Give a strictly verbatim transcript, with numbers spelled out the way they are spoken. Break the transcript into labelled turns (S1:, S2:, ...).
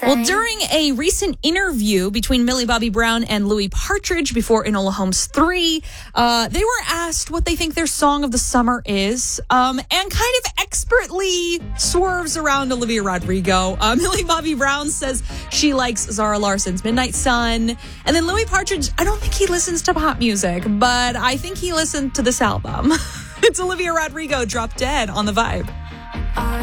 S1: Well, during a recent interview between Millie Bobby Brown and Louis Partridge before Enola Holmes three, uh, they were asked what they think their song of the summer is, um, and kind of expertly swerves around Olivia Rodrigo. Uh, Millie Bobby Brown says she likes Zara Larson's Midnight Sun. And then Louis Partridge, I don't think he listens to pop music, but I think he listened to this album. It's Olivia Rodrigo, Drop Dead on The Vibe.